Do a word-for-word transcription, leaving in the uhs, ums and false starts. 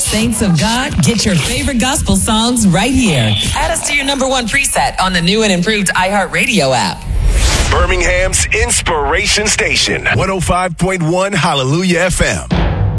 Saints of God, get your favorite gospel songs right here. Add us to your number one preset on the new and improved iHeartRadio app. Birmingham's Inspiration Station, one oh five point one Hallelujah F M.